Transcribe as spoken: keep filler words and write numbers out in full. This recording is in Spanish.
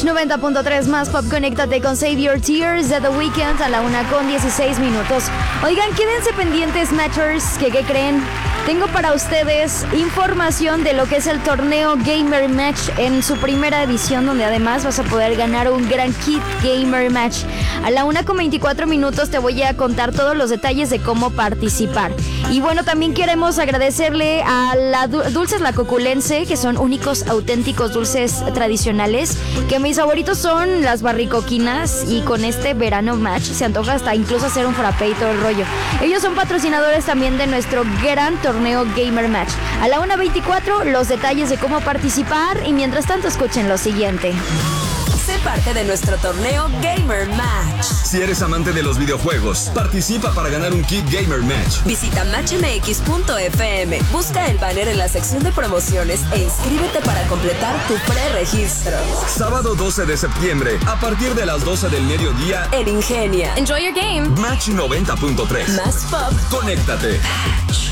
noventa punto tres más pop, conéctate con Save Your Tears de The Weeknd a la una con dieciséis minutos. Oigan, quédense pendientes, Matchers, que ¿qué creen? Tengo para ustedes información de lo que es el torneo Gamer Match en su primera edición, donde además vas a poder ganar un gran kit Gamer Match. A la una con veinticuatro minutos te voy a contar todos los detalles de cómo participar. Y bueno, también queremos agradecerle a la Dulces La Coculense, que son únicos, auténticos dulces tradicionales, que mis favoritos son las barricoquinas, y con este verano match se antoja hasta incluso hacer un frappé y todo el rollo. Ellos son patrocinadores también de nuestro gran torneo Gamer Match. A la una veinticuatro los detalles de cómo participar, y mientras tanto escuchen lo siguiente. Sé parte de nuestro torneo Gamer Match. Si eres amante de los videojuegos, participa para ganar un kit Gamer Match. Visita match m x punto f m, busca el banner en la sección de promociones e inscríbete para completar tu preregistro. Sábado doce de septiembre, a partir de las doce del mediodía, en Ingenia. Enjoy your game. Match noventa punto tres. Más pop. Conéctate. Match.